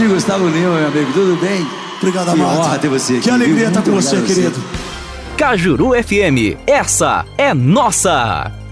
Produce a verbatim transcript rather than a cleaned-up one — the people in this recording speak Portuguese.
grande Gustavo Lima, meu amigo, tudo bem? Obrigado, que Amado. honra ter você aqui. Que alegria Muito estar com você, obrigado a querido. Cajuru F M, essa é nossa!